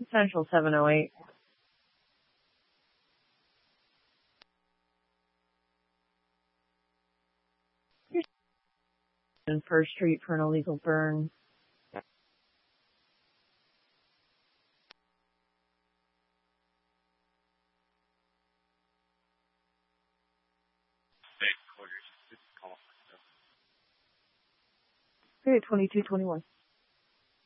Central 708. You're in First Street for an illegal burn. Period 2221.